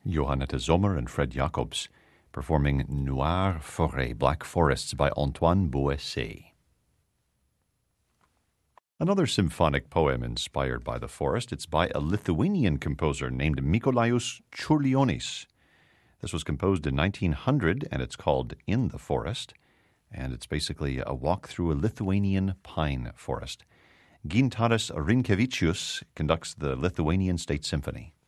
Johannette Sommer and Fred Jacobs performing Noire Forêt, Black Forests by Antoine Boesset. Another symphonic poem inspired by the forest. It's by a Lithuanian composer named Mikolajus Čiurlionis. This was composed in 1900, and it's called In the Forest, and it's basically a walk through a Lithuanian pine forest. Gintaras Rinkevičius conducts the Lithuanian State Symphony.